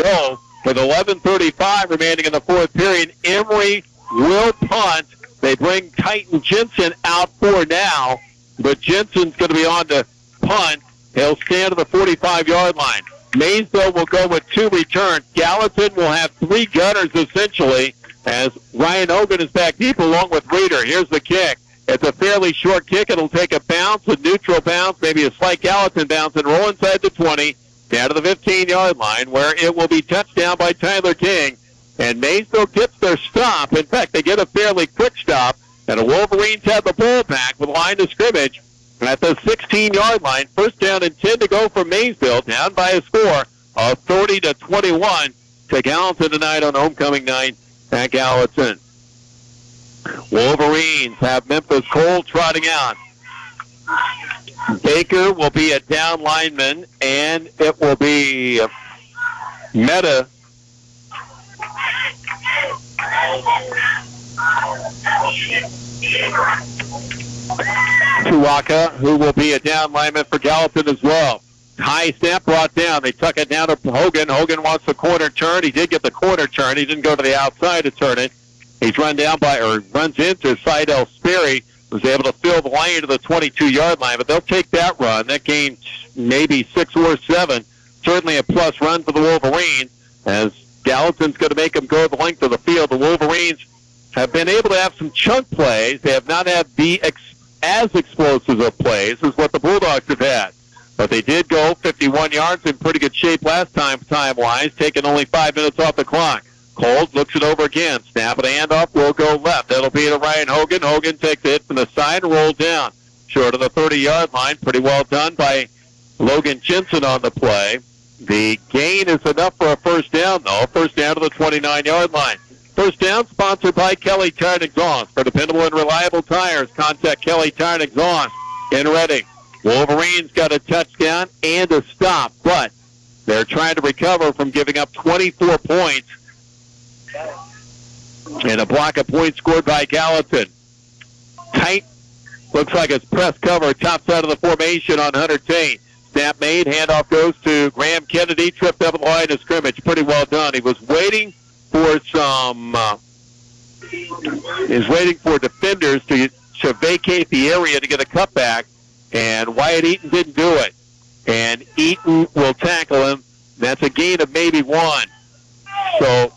go with 11:35 remaining in the fourth period. Emory will punt. They bring Titan Jensen out for now, but Jensen's going to be on to punt. He'll stand at the 45-yard line. Maysville will go with 2 returns. Gallatin will have 3 gunners essentially as Ryan Hogan is back deep along with Reeder. Here's the kick. It's a fairly short kick. It'll take a bounce, a neutral bounce, maybe a slight Gallatin bounce, and roll inside the 20 down to the 15-yard line where it will be touched down by Tyler King. And Maysville gets their stop. In fact, they get a fairly quick stop, and the Wolverines have the ball back with line of scrimmage at the 16-yard line. First down and 10 to go for Maysville, down by a score of 30-21 to Gallatin tonight on homecoming night at Gallatin. Wolverines have Memphis Cole trotting out. Baker will be a down lineman, and it will be Meta. Tuaka, who will be a down lineman for Gallatin as well. High snap brought down. They tuck it down to Hogan. Hogan wants the corner turn. He did get the corner turn. He didn't go to the outside to turn it. He's runs into Seidel Sperry, was able to fill the lane to the 22-yard line, but they'll take that run. That gained maybe 6 or 7. Certainly a plus run for the Wolverines, as Gallatin's going to make them go the length of the field. The Wolverines have been able to have some chunk plays. They have not had as explosive of plays as what the Bulldogs have had. But they did go 51 yards in pretty good shape last time-wise, taking only 5 minutes off the clock. Coles looks it over again. Snap of the handoff will go left. That'll be to Ryan Hogan. Hogan takes a hit from the side and rolls down. Short of the 30-yard line. Pretty well done by Logan Jensen on the play. The gain is enough for a first down, though. First down to the 29-yard line. First down sponsored by Kelly Tire and Exhaust. For dependable and reliable tires, contact Kelly Tire and Exhaust in Reading. Wolverines got a touchdown and a stop, but they're trying to recover from giving up 24 points and a block of points scored by Gallatin. Tight. Looks like it's press cover, top side of the formation on Hunter Tate. Snap made, handoff goes to Graham Kennedy, tripped up at the line of scrimmage. Pretty well done. He was waiting for defenders to vacate the area to get a cutback, and Wyatt Eaton didn't do it. And Eaton will tackle him. That's a gain of maybe 1. So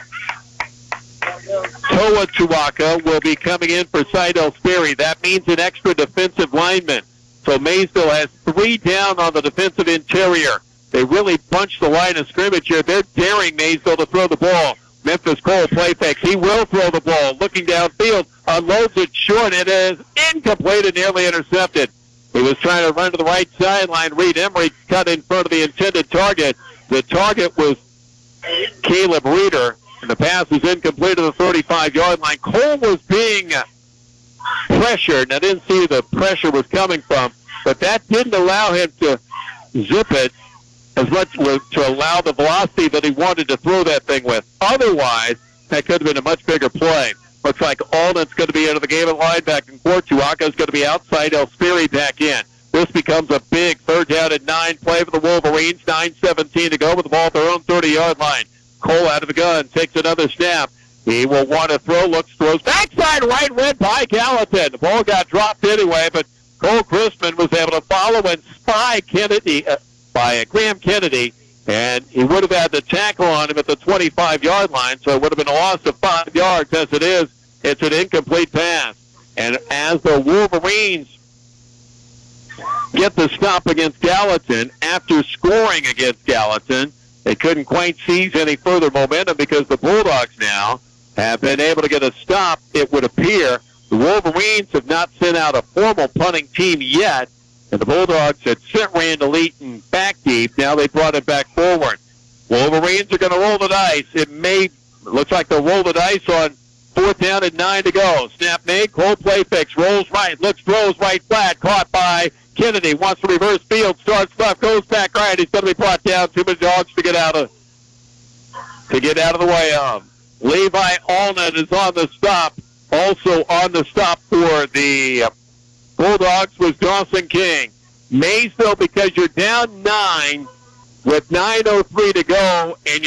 Toa Tuaka will be coming in for Seidel Sperry. That means an extra defensive lineman. So Maysville has 3 down on the defensive interior. They really bunched the line of scrimmage here. They're daring Maysville to throw the ball. Memphis Cole play fakes. He will throw the ball. Looking downfield, unloads it short. It is incomplete and nearly intercepted. He was trying to run to the right sideline. Reed Emery cut in front of the intended target. The target was Caleb Reeder, and the pass was incomplete to the 35-yard line. Cole was being pressured, and I didn't see who the pressure was coming from, but that didn't allow him to zip it as much to allow the velocity that he wanted to throw that thing with. Otherwise, that could have been a much bigger play. Looks like Alden's going to be into the game at linebacker court. Tuaka's going to be outside. El Sperry back in. This becomes a big 3rd down and 9 play for the Wolverines. 9:17 to go with the ball at their own 30-yard line. Cole out of the gun, takes another snap. He will want to throw, throws backside right, read by Gallatin. The ball got dropped anyway, but Cole Chrisman was able to follow and spy Graham Kennedy, and he would have had the tackle on him at the 25-yard line, so it would have been a loss of 5 yards. As it is, it's an incomplete pass. And as the Wolverines get the stop against Gallatin, after scoring against Gallatin, they couldn't quite seize any further momentum because the Bulldogs now have been able to get a stop, it would appear. The Wolverines have not sent out a formal punting team yet, and the Bulldogs had sent Randall Eaton back deep. Now they brought it back forward. Wolverines are going to roll the dice. It looks like they'll roll the dice on 4th down and 9 to go. Snap made, Cole play fix, rolls right, throws right flat, caught by Kennedy, wants to reverse field, starts left, goes back right. He's going to be brought down. 2 many yards to get out of the way of. Levi Allnut is on the stop. Also on the stop for the Bulldogs was Dawson King. Maysville, because you're down 9 with 9:03 to go, and